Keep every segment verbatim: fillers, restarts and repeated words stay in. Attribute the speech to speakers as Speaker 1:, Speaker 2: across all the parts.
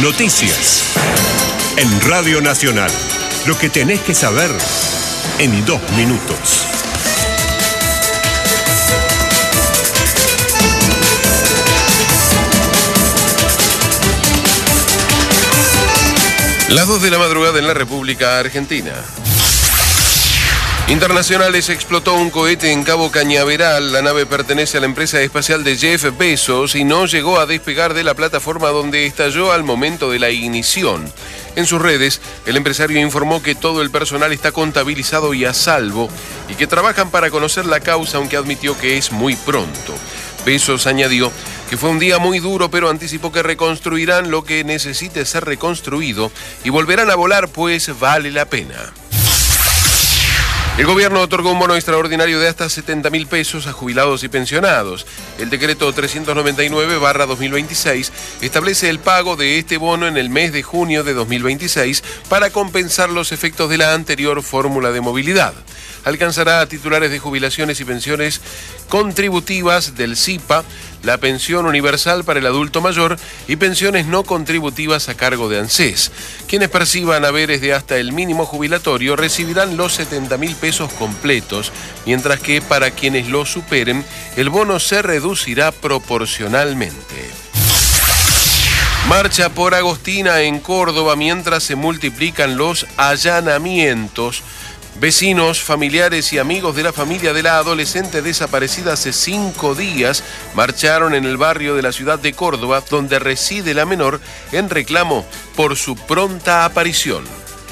Speaker 1: Noticias. En Radio Nacional. Lo que tenés que saber en dos minutos.
Speaker 2: Las dos de la madrugada en la República Argentina. Internacionales explotó un cohete en Cabo Cañaveral. La nave pertenece a la empresa espacial de Jeff Bezos y no llegó a despegar de la plataforma donde estalló al momento de la ignición. En sus redes, el empresario informó que todo el personal está contabilizado y a salvo y que trabajan para conocer la causa, aunque admitió que es muy pronto. Bezos añadió que fue un día muy duro, pero anticipó que reconstruirán lo que necesite ser reconstruido y volverán a volar, pues vale la pena. El gobierno otorgó un bono extraordinario de hasta setenta mil pesos a jubilados y pensionados. El decreto trescientos noventa y nueve barra dos mil veintiséis establece el pago de este bono en el mes de junio de dos mil veintiséis para compensar los efectos de la anterior fórmula de movilidad. Alcanzará a titulares de jubilaciones y pensiones contributivas del S I P A, la pensión universal para el adulto mayor y pensiones no contributivas a cargo de ANSES. Quienes perciban haberes de hasta el mínimo jubilatorio recibirán los setenta mil pesos completos, mientras que para quienes lo superen, el bono se reducirá proporcionalmente. Marcha por Agostina en Córdoba mientras se multiplican los allanamientos. Vecinos, familiares y amigos de la familia de la adolescente desaparecida hace cinco días marcharon en el barrio de la ciudad de Córdoba, donde reside la menor, en reclamo por su pronta aparición.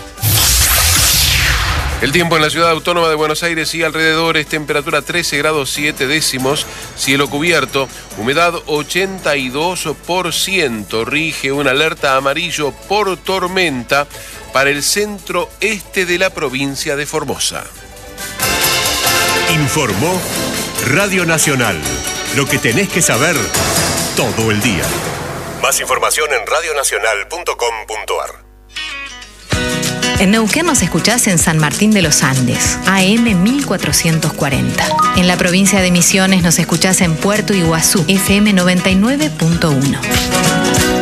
Speaker 2: El tiempo en la ciudad autónoma de Buenos Aires y alrededores: temperatura trece grados siete décimos, cielo cubierto, humedad ochenta y dos por ciento, rige una alerta amarillo por tormenta para el centro este de la provincia de Formosa.
Speaker 1: Informó Radio Nacional. Lo que tenés que saber todo el día. Más información en radio nacional punto com punto a r.
Speaker 3: En Neuquén nos escuchás en San Martín de los Andes, A M mil cuatrocientos cuarenta. En la provincia de Misiones nos escuchás en Puerto Iguazú, F M noventa y nueve punto uno.